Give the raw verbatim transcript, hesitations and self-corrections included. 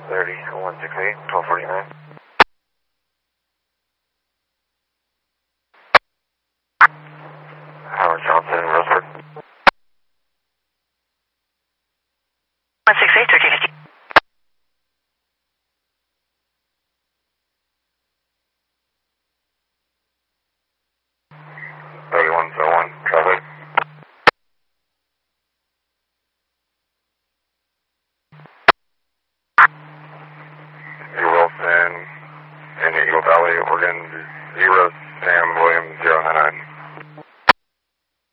thirty, one six eight, twelve forty-nine. Howard Johnson, Roseburg. one six eight, thirteen fifty. thirty-one oh one, traffic. You're Wilson in Eagle Valley, Oregon, zero Sam Williams zero nine nine.